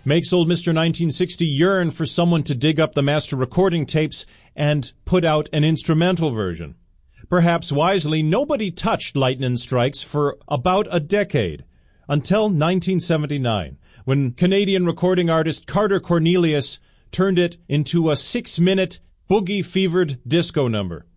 makes old Mr. 1960 yearn for someone to dig up the master recording tapes and put out an instrumental version. Perhaps wisely, nobody touched Lightnin' Strikes for about a decade, until 1979, when Canadian recording artist Carter Cornelius turned it into a 6-minute boogie-fevered disco number.